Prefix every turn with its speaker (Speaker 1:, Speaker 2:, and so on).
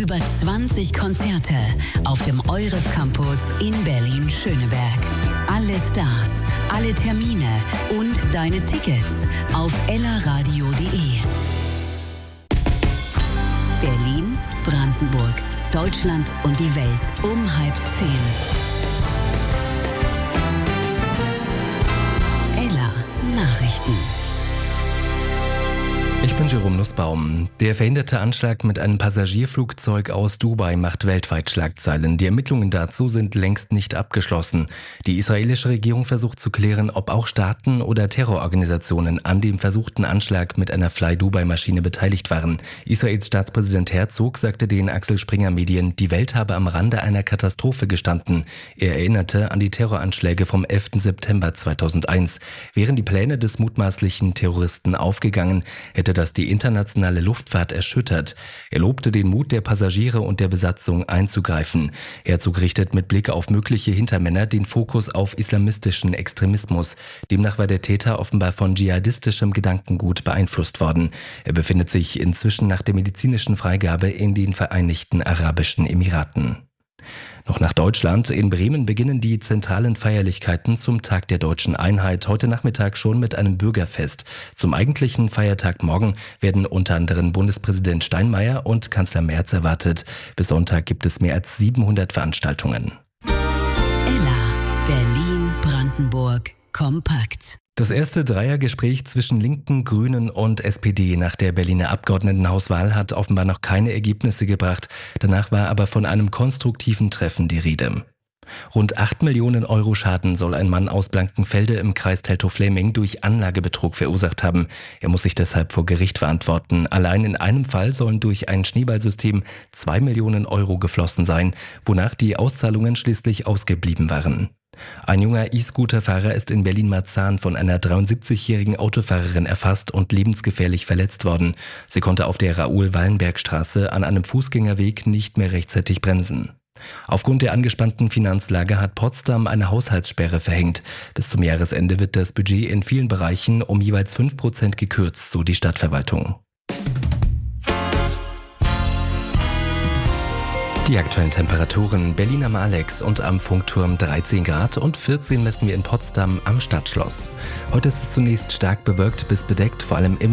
Speaker 1: Über 20 Konzerte auf dem EUREF Campus in Berlin-Schöneberg. Alle Stars, alle Termine und deine Tickets auf ellaradio.de. Berlin, Brandenburg, Deutschland und die Welt um 9:30. Ella Nachrichten.
Speaker 2: Ich bin Jerome Nussbaum. Der verhinderte Anschlag mit einem Passagierflugzeug aus Dubai macht weltweit Schlagzeilen. Die Ermittlungen dazu sind längst nicht abgeschlossen. Die israelische Regierung versucht zu klären, ob auch Staaten oder Terrororganisationen an dem versuchten Anschlag mit einer Fly-Dubai-Maschine beteiligt waren. Israels Staatspräsident Herzog sagte den Axel Springer Medien, die Welt habe am Rande einer Katastrophe gestanden. Er erinnerte an die Terroranschläge vom 11. September 2001. Wären die Pläne des mutmaßlichen Terroristen aufgegangen, hätte das die internationale Luftfahrt erschüttert. Er lobte den Mut der Passagiere und der Besatzung einzugreifen. Herzog richtet mit Blick auf mögliche Hintermänner den Fokus auf islamistischen Extremismus. Demnach war der Täter offenbar von dschihadistischem Gedankengut beeinflusst worden. Er befindet sich inzwischen nach der medizinischen Freigabe in den Vereinigten Arabischen Emiraten. Noch nach Deutschland. In Bremen beginnen die zentralen Feierlichkeiten zum Tag der Deutschen Einheit heute Nachmittag schon mit einem Bürgerfest. Zum eigentlichen Feiertag morgen werden unter anderem Bundespräsident Steinmeier und Kanzler Merz erwartet. Bis Sonntag gibt es mehr als 700 Veranstaltungen.
Speaker 1: Ella, Berlin, Brandenburg, kompakt.
Speaker 2: Das erste Dreiergespräch zwischen Linken, Grünen und SPD nach der Berliner Abgeordnetenhauswahl hat offenbar noch keine Ergebnisse gebracht. Danach war aber von einem konstruktiven Treffen die Rede. Rund 8 Millionen Euro Schaden soll ein Mann aus Blankenfelde im Kreis Teltow-Fläming durch Anlagebetrug verursacht haben. Er muss sich deshalb vor Gericht verantworten. Allein in einem Fall sollen durch ein Schneeballsystem 2 Millionen Euro geflossen sein, wonach die Auszahlungen schließlich ausgeblieben waren. Ein junger E-Scooter-Fahrer ist in Berlin-Marzahn von einer 73-jährigen Autofahrerin erfasst und lebensgefährlich verletzt worden. Sie konnte auf der Raoul-Wallenberg-Straße an einem Fußgängerweg nicht mehr rechtzeitig bremsen. Aufgrund der angespannten Finanzlage hat Potsdam eine Haushaltssperre verhängt. Bis zum Jahresende wird das Budget in vielen Bereichen um jeweils 5% gekürzt, so die Stadtverwaltung. Die aktuellen Temperaturen: Berlin am Alex und am Funkturm 13 Grad und 14 messen wir in Potsdam am Stadtschloss. Heute ist es zunächst stark bewölkt bis bedeckt, vor allem im